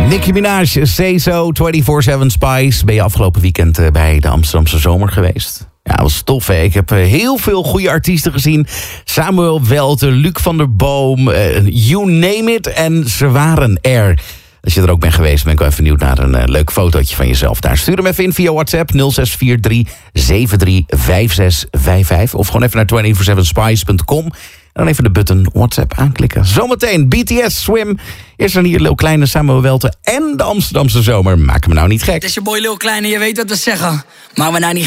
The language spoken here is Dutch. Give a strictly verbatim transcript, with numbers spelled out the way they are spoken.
Nicki Minaj, Say So, vierentwintig zeven Spice. Ben je afgelopen weekend uh, bij de Amsterdamse Zomer geweest? Ja, dat was tof, hè? Ik heb uh, heel veel goede artiesten gezien. Samuel Welten, Luc van der Boom, uh, you name it. En ze waren er. Als je er ook bent geweest, ben ik wel even benieuwd naar een uh, leuk fotootje van jezelf daar. Stuur hem even in via WhatsApp nul zes vier drie zeven drie vijf zes vijf vijf. Of gewoon even naar vierentwintig zeven spice punt com. En dan even de button WhatsApp aanklikken. Zometeen B T S Swim. Eerst dan hier Lil Kleine, Samuel Welten en de Amsterdamse Zomer. Maak me nou niet gek. Het is je boy Lil Kleine, je weet wat we zeggen. Maak me nou niet